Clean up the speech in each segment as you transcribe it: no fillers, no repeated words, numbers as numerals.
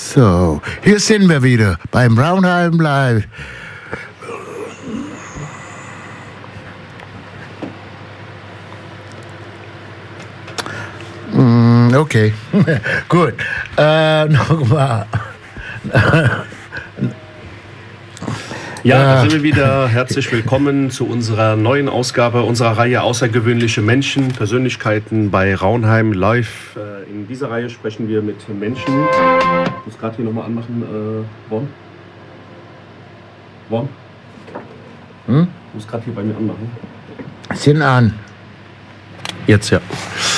So, hier sind wir wieder beim Raunheim Live. Okay, gut. Nochmal. Ja, da sind wir wieder. Herzlich willkommen zu unserer neuen Ausgabe unserer Reihe Außergewöhnliche Menschen, Persönlichkeiten bei Raunheim Live. In dieser Reihe sprechen wir mit Menschen. Ich muss gerade hier nochmal anmachen. Won? Ich muss gerade hier bei mir anmachen. Sind an. Jetzt, ja.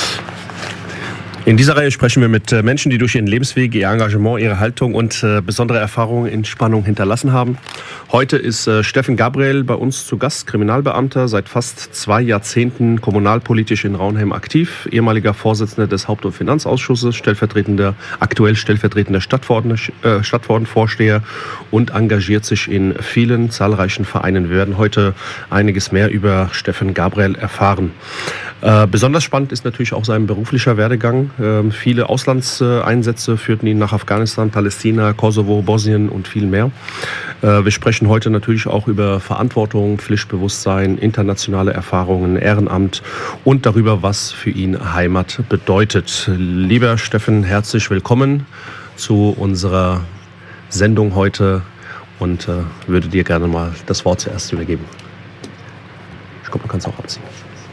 In dieser Reihe sprechen wir mit Menschen, die durch ihren Lebensweg, ihr Engagement, ihre Haltung und besondere Erfahrungen in Spannung hinterlassen haben. Heute ist Steffen Gabriel bei uns zu Gast, Kriminalbeamter, seit fast 2 Jahrzehnten kommunalpolitisch in Raunheim aktiv, ehemaliger Vorsitzender des Haupt- und Finanzausschusses, aktuell stellvertretender Stadtverordnetenvorsteher und engagiert sich in vielen zahlreichen Vereinen. Wir werden heute einiges mehr über Steffen Gabriel erfahren. Besonders spannend ist natürlich auch sein beruflicher Werdegang. Viele Auslandseinsätze führten ihn nach Afghanistan, Palästina, Kosovo, Bosnien und viel mehr. Wir sprechen heute natürlich auch über Verantwortung, Pflichtbewusstsein, internationale Erfahrungen, Ehrenamt und darüber, was für ihn Heimat bedeutet. Lieber Steffen, herzlich willkommen zu unserer Sendung heute und würde dir gerne mal das Wort zuerst übergeben. Ich glaube, du kannst auch abziehen.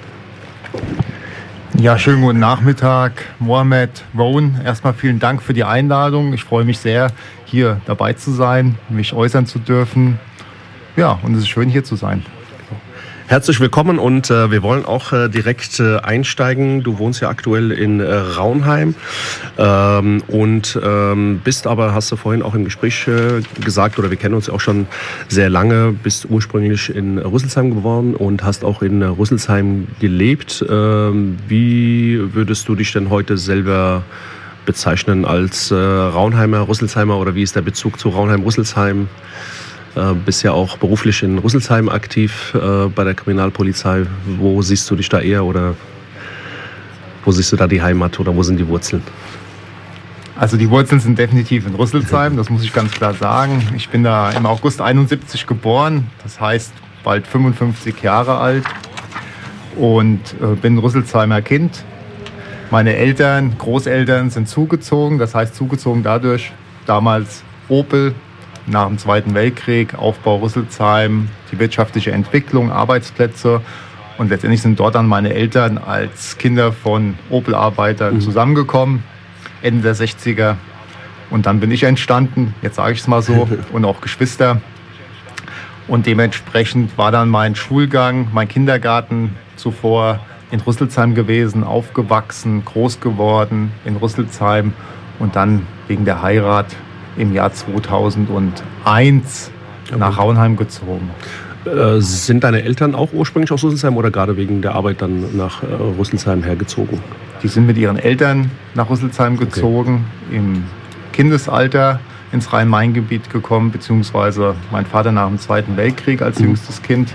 Ja, schönen guten Nachmittag, Mohamed, Rowan. Erstmal vielen Dank für die Einladung. Ich freue mich sehr, hier dabei zu sein, mich äußern zu dürfen. Ja, und es ist schön, hier zu sein. Herzlich willkommen und wir wollen auch direkt einsteigen. Du wohnst ja aktuell in Raunheim und bist aber, hast du vorhin auch im Gespräch gesagt, oder wir kennen uns ja auch schon sehr lange, bist ursprünglich in Rüsselsheim geboren und hast auch in Rüsselsheim gelebt. Wie würdest du dich denn heute selber bezeichnen als Raunheimer, Rüsselsheimer, oder wie ist der Bezug zu Raunheim-Rüsselsheim? Bist ja auch beruflich in Rüsselsheim aktiv bei der Kriminalpolizei. Wo siehst du dich da eher, oder wo siehst du da die Heimat, oder wo sind die Wurzeln? Also die Wurzeln sind definitiv in Rüsselsheim, das muss ich ganz klar sagen. Ich bin da im August 71 geboren, das heißt bald 55 Jahre alt und bin Rüsselsheimer Kind. Meine Eltern, Großeltern sind zugezogen, das heißt zugezogen dadurch, damals Opel, nach dem Zweiten Weltkrieg, Aufbau Rüsselsheim, die wirtschaftliche Entwicklung, Arbeitsplätze. Und letztendlich sind dort dann meine Eltern als Kinder von Opel-Arbeitern zusammengekommen, Ende der 60er. Und dann bin ich entstanden, jetzt sage ich es mal so, und auch Geschwister. Und dementsprechend war dann mein Schulgang, mein Kindergarten zuvor in Rüsselsheim gewesen, aufgewachsen, groß geworden in Rüsselsheim und dann wegen der Heirat im Jahr 2001 nach Raunheim gezogen. Sind deine Eltern auch ursprünglich aus Rüsselsheim oder gerade wegen der Arbeit dann nach Rüsselsheim hergezogen? Die sind mit ihren Eltern nach Rüsselsheim gezogen, im Kindesalter ins Rhein-Main-Gebiet gekommen, beziehungsweise mein Vater nach dem Zweiten Weltkrieg als jüngstes Kind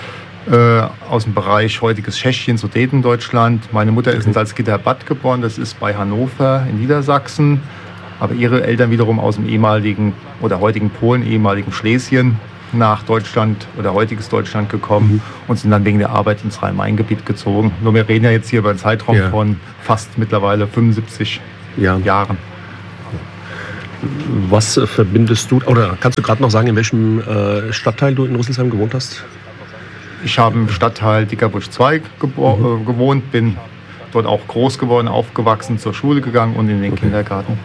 aus dem Bereich heutiges Tschechien, Sudetendeutschland. Meine Mutter ist in Salzgitter-Bad geboren, das ist bei Hannover in Niedersachsen. Aber ihre Eltern wiederum aus dem ehemaligen oder heutigen Polen, ehemaligen Schlesien nach Deutschland oder heutiges Deutschland gekommen und sind dann wegen der Arbeit ins Rhein-Main-Gebiet gezogen. Nur wir reden ja jetzt hier über einen Zeitraum von fast mittlerweile 75 Jahren. Was verbindest du, oder kannst du gerade noch sagen, in welchem Stadtteil du in Rüsselsheim gewohnt hast? Ich habe im Stadtteil Dickerbusch 2 gewohnt, bin dort auch groß geworden, aufgewachsen, zur Schule gegangen und in den Kindergarten.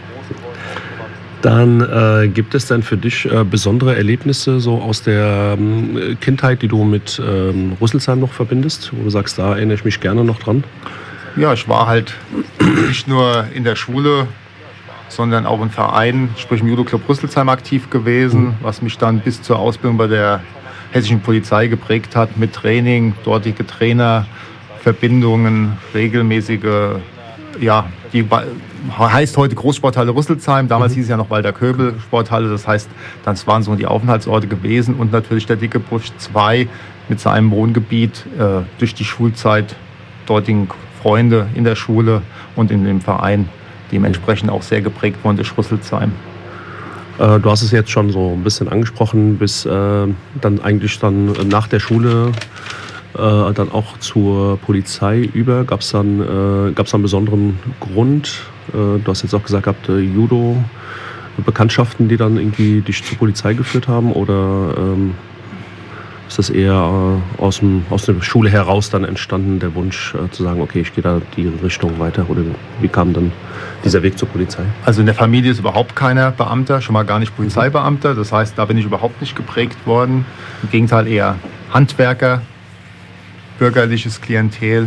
Dann gibt es dann für dich besondere Erlebnisse so aus der Kindheit, die du mit Rüsselsheim noch verbindest, wo du sagst, da erinnere ich mich gerne noch dran? Ja, ich war halt nicht nur in der Schule, sondern auch im Verein, sprich im Judo-Club Rüsselsheim aktiv gewesen, was mich dann bis zur Ausbildung bei der hessischen Polizei geprägt hat, mit Training, dortige Trainer, Verbindungen, regelmäßige, die heißt heute Großsporthalle Rüsselsheim, damals hieß es ja noch Walter-Köbel-Sporthalle, das heißt, das waren so die Aufenthaltsorte gewesen und natürlich der Dickerbusch 2 mit seinem Wohngebiet durch die Schulzeit, dortigen Freunde in der Schule und in dem Verein, dementsprechend auch sehr geprägt worden durch Rüsselsheim. Du hast es jetzt schon so ein bisschen angesprochen, bis dann nach der Schule dann auch zur Polizei über. Gab es da einen besonderen Grund? Du hast jetzt auch gesagt gehabt, Judo, Bekanntschaften, die dann irgendwie dich zur Polizei geführt haben, oder ist das eher aus der Schule heraus dann entstanden, der Wunsch zu sagen, okay, ich gehe da die Richtung weiter, oder wie kam dann dieser Weg zur Polizei? Also in der Familie ist überhaupt keiner Beamter, schon mal gar nicht Polizeibeamter. Das heißt, da bin ich überhaupt nicht geprägt worden. Im Gegenteil eher Handwerker, bürgerliches Klientel.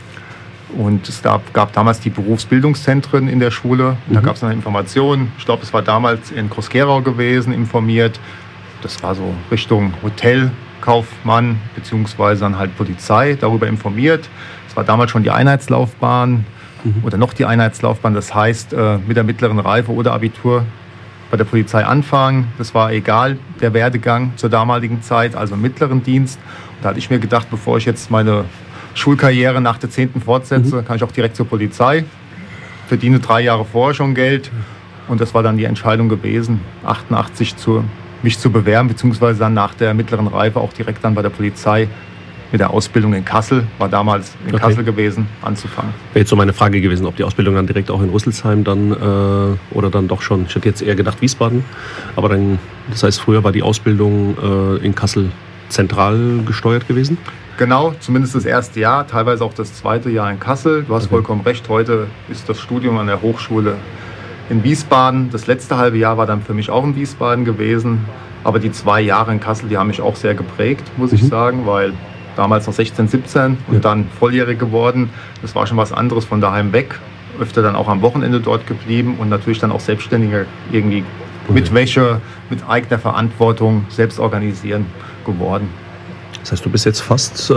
Und es gab damals die Berufsbildungszentren in der Schule. Und da gab es dann Informationen. Ich glaube, es war damals in Groß-Gerau gewesen, informiert. Das war so Richtung Hotelkaufmann beziehungsweise dann halt Polizei, darüber informiert. Es war damals schon die Einheitslaufbahn oder noch die Einheitslaufbahn. Das heißt, mit der mittleren Reife oder Abitur bei der Polizei anfangen. Das war egal, der Werdegang zur damaligen Zeit, also im mittleren Dienst. Und da hatte ich mir gedacht, bevor ich jetzt meine Schulkarriere nach der 10. fortsetze, kann ich auch direkt zur Polizei. Verdiene 3 Jahre vorher schon Geld. Und das war dann die Entscheidung gewesen, 88 mich zu bewerben, beziehungsweise dann nach der mittleren Reife auch direkt dann bei der Polizei mit der Ausbildung in Kassel, war damals in Kassel gewesen, anzufangen. Wäre jetzt so meine Frage gewesen, ob die Ausbildung dann direkt auch in Rüsselsheim dann oder dann doch schon, ich hätte jetzt eher gedacht Wiesbaden, aber dann, das heißt, früher war die Ausbildung in Kassel zentral gesteuert gewesen? Genau, zumindest das erste Jahr, teilweise auch das zweite Jahr in Kassel. Du hast vollkommen recht, heute ist das Studium an der Hochschule in Wiesbaden. Das letzte halbe Jahr war dann für mich auch in Wiesbaden gewesen. Aber die 2 Jahre in Kassel, die haben mich auch sehr geprägt, muss ich sagen, weil damals noch 16, 17 und dann volljährig geworden. Das war schon was anderes von daheim weg. Öfter dann auch am Wochenende dort geblieben und natürlich dann auch Selbstständiger irgendwie mit Wäsche, mit eigener Verantwortung, selbst organisieren geworden. Das heißt, du bist jetzt fast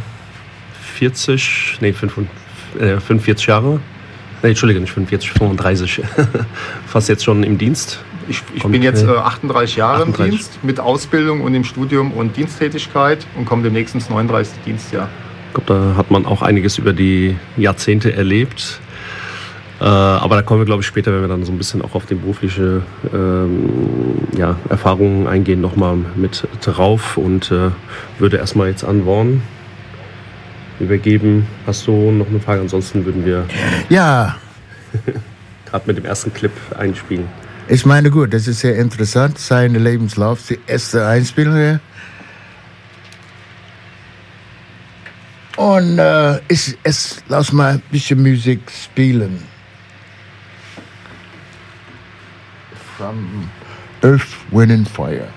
45 Jahre. Nee, Entschuldige, nicht 45, 35. Fast jetzt schon im Dienst. Ich bin jetzt 38 Jahre im Dienst mit Ausbildung und im Studium und Diensttätigkeit und komme demnächst ins 39. Dienstjahr. Ich glaube, da hat man auch einiges über die Jahrzehnte erlebt. Aber da kommen wir, glaube ich, später, wenn wir dann so ein bisschen auch auf die berufliche Erfahrungen eingehen, nochmal mit drauf und würde erstmal jetzt an Vaughn übergeben. Hast du noch eine Frage? Ansonsten würden wir gerade mit dem ersten Clip einspielen. Ich meine, gut, das ist sehr interessant, sein Lebenslauf, die erste Einspielung. Und lass mal ein bisschen Musik spielen. From Earth, Wind and Fire.